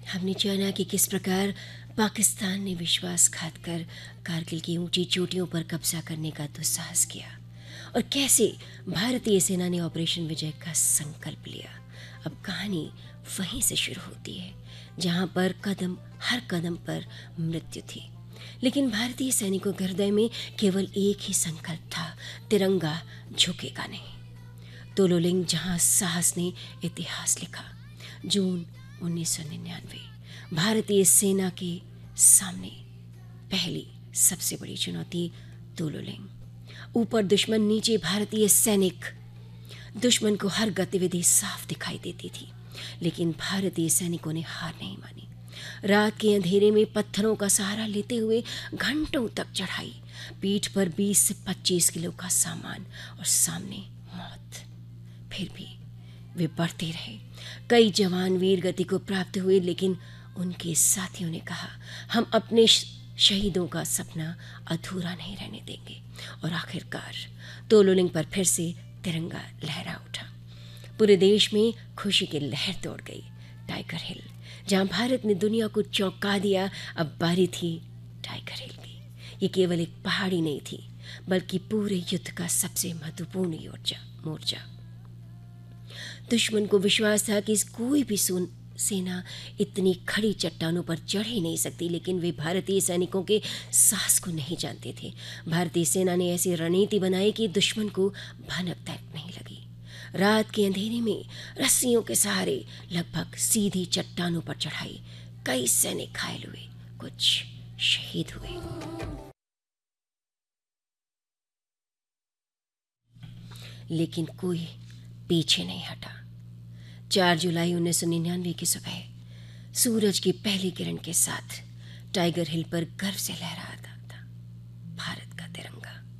हमने जाना कि किस प्रकार पाकिस्तान ने विश्वासघात कर कारगिल की ऊंची चोटियों पर कब्जा करने का दुस्साहस किया और कैसे भारतीय सेना ने ऑपरेशन विजय का संकल्प लिया। अब कहानी वहीं से शुरू होती है जहां पर हर कदम पर मृत्यु थी, लेकिन भारतीय सैनिकों के हृदय में केवल एक ही संकल्प था, तिरंगा झुकेगा नहीं। तोलोलिंग जहां साहस ने इतिहास लिखा। जून 1999 भारतीय सेना के सामने पहली सबसे बड़ी चुनौती तोलोलिंग। ऊपर दुश्मन, नीचे भारतीय सैनिक। दुश्मन को हर गतिविधि साफ दिखाई देती थी, लेकिन भारतीय सैनिकों ने हार नहीं मानी। रात के अंधेरे में पत्थरों का सहारा लेते हुए घंटों तक चढ़ाई, पीठ पर 20 से 25 किलो का सामान और सामने मौत। फिर भी वे बढ़ते रहे। कई जवान वीर गति को प्राप्त हुए, लेकिन उनके साथियों ने कहा, हम अपने शहीदों का सपना अधूरा नहीं रहने देंगे। और आखिरकार तोलोलिंग पर फिर से तिरंगा लहरा उठा। पूरे देश में खुशी की लहर दौड़ गई। टाइगर हिल, जहां भारत ने दुनिया को चौंका दिया, अब बारी थी टाइगर हिल की। ये केवल एक पहाड़ी नहीं थी, बल्कि पूरे युद्ध का सबसे महत्वपूर्ण मोर्चा। दुश्मन को विश्वास था कि कोई भी सेना इतनी खड़ी चट्टानों पर चढ़ ही नहीं सकती, लेकिन वे भारतीय सैनिकों के साहस को नहीं जानते थे। भारतीय सेना ने ऐसी रणनीति बनाई कि दुश्मन को भनक तक नहीं लगी। रात के अंधेरे में रस्सियों के सहारे लगभग सीधी चट्टानों पर चढ़ाई। कई सैनिक घायल हुए, कुछ शहीद हुए। लेकिन कोई पीछे नहीं हटा। 4 जुलाई 1999 की सुबह सूरज की पहली किरण के साथ टाइगर हिल पर गर्व से लहरा रहा था भारत का तिरंगा।